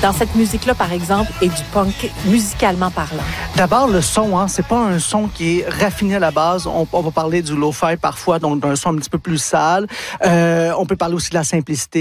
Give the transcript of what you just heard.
dans cette musique-là, par exemple, et du punk musicalement parlant? D'abord, le son, hein, c'est pas un son qui est raffiné à la base. On va parler du lo-fi parfois, donc d'un son un petit peu plus sale. On peut parler aussi de la simplicité.